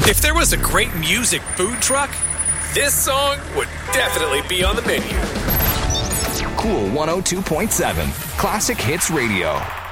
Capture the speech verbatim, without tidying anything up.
If there was a great music food truck, this song would definitely be on the menu. Cool one oh two point seven, Classic Hits Radio.